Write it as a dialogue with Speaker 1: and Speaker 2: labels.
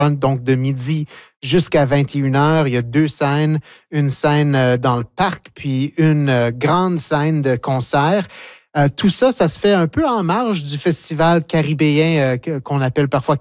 Speaker 1: Donc, de midi jusqu'à 21h, il y a 2 scènes. Une scène dans le parc, puis une grande scène de concert. Tout ça, ça se fait un peu en marge du festival caribéen qu'on appelle parfois